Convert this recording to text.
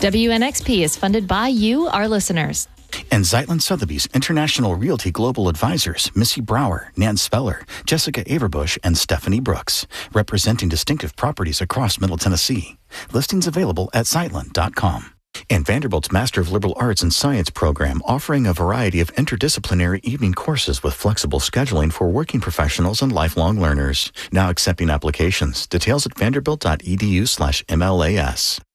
WNXP is funded by you, our listeners. And Zeitlin Sotheby's International Realty Global Advisors, Missy Brower, Nan Speller, Jessica Averbush, and Stephanie Brooks, representing distinctive properties across Middle Tennessee. Listings available at Zeitlin.com. And Vanderbilt's Master of Liberal Arts and Science program, offering a variety of interdisciplinary evening courses with flexible scheduling for working professionals and lifelong learners. Now accepting applications. Details at vanderbilt.edu/MLAS.